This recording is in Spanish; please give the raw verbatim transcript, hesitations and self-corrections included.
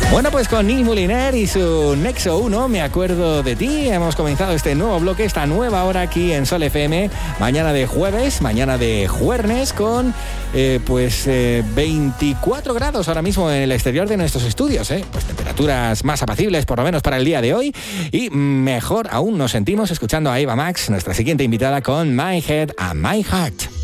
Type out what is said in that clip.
Bueno, pues con Neil Moliner y su Nexo uno, Me acuerdo de ti, hemos comenzado este nuevo bloque, esta nueva hora aquí en Sol F M, mañana de jueves, mañana de jueves, con eh, pues eh, veinticuatro grados ahora mismo en el exterior de nuestros estudios, ¿eh? Pues temperaturas más apacibles por lo menos para el día de hoy, y mejor aún nos sentimos escuchando a Eva Max, nuestra siguiente invitada, con My Head and My Heart.